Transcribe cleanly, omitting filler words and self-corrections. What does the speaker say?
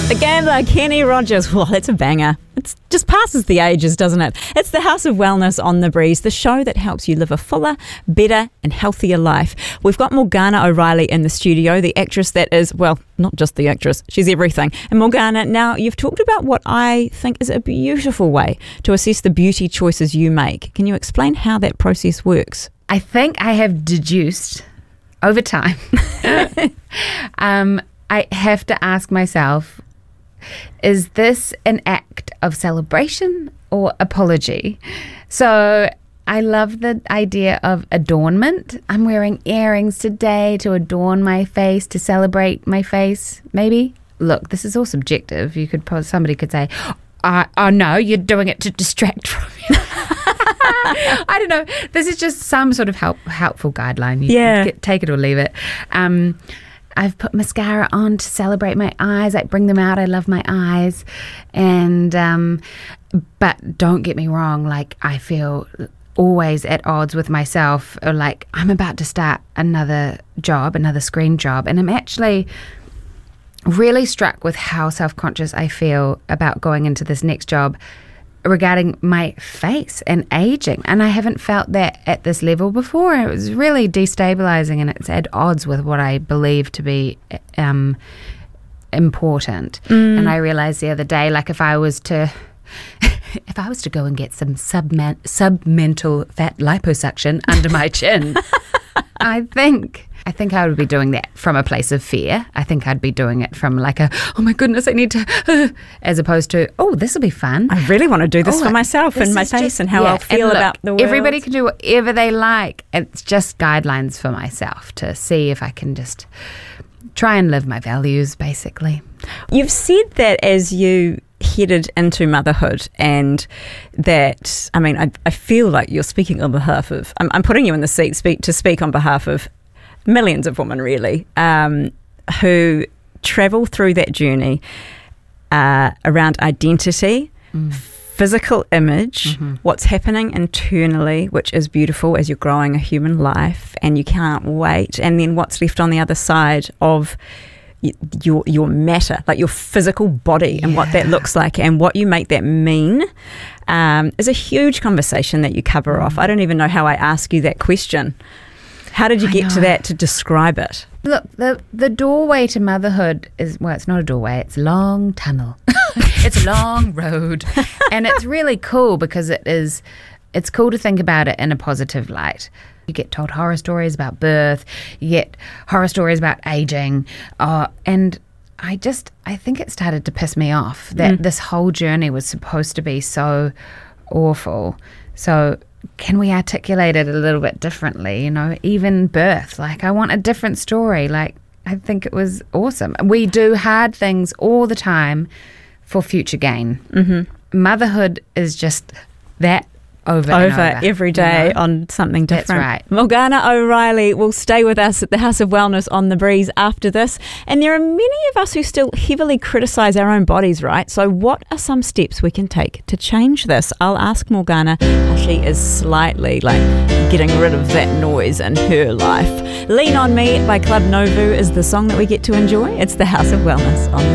The Gambler, Kenny Rogers. Well, it's a banger. It just passes the ages, doesn't it? It's the House of Wellness on the Breeze, the show that helps you live a fuller, better and healthier life. We've got Morgana O'Reilly in the studio, the actress that is, well, not just the actress, she's everything. And Morgana, now you've talked about what I think is a beautiful way to assess the beauty choices you make. Can you explain how that process works? I think I have deduced over time. I have to ask myself, is this an act of celebration or apology? So I love the idea of adornment. I'm wearing earrings today to adorn my face, to celebrate my face, maybe. Look, this is all subjective. Somebody could say, oh no, you're doing it to distract from you. I don't know. This is just some sort of helpful guideline. You take it or leave it. I've put mascara on to celebrate my eyes, like bring them out. I love my eyes. And but don't get me wrong, like I feel always at odds with myself, or like I'm about to start another screen job, and I'm actually really struck with how self-conscious I feel about going into this next job regarding my face and aging, and I haven't felt that at this level before. It was really destabilizing, and it's at odds with what I believe to be important. And I realized the other day, like if I was to go and get some submental fat liposuction under my chin, I think I would be doing that from a place of fear. I think I'd be doing it from like oh my goodness, I need to, as opposed to, oh, this will be fun. I really want to do this for myself and my face and how I'll feel about the world. Everybody can do whatever they like. It's just guidelines for myself to see if I can just try and live my values, basically. You've said that as you headed into motherhood, and that, I mean, I feel like you're speaking on behalf of, I'm putting you in the seat to speak on behalf of millions of women, really, who travel through that journey around identity, physical image, what's happening internally, which is beautiful as you're growing a human life, and you can't wait, and then what's left on the other side of your matter, like your physical body, and what that looks like and what you make that mean, is a huge conversation that you cover off. I don't even know how I ask you that question. How did you get to that, to describe it? Look, the doorway to motherhood is, well, it's not a doorway, it's a long tunnel. It's a long road. And it's really cool because it's cool to think about it in a positive light. You get told horror stories about birth, you get horror stories about aging, and I think it started to piss me off that this whole journey was supposed to be so awful. So can we articulate it a little bit differently? You know, even birth, like I want a different story. Like I think it was awesome. We do hard things all the time for future gain. Motherhood is just that over every day, on something different. That's right. Morgana O'Reilly will stay with us at the House of Wellness on the Breeze after this. And there are many of us who still heavily criticise our own bodies, right? So what are some steps we can take to change this? I'll ask Morgana how she is slightly like getting rid of that noise in her life. Lean on Me by Club Novu is the song that we get to enjoy. It's the House of Wellness on the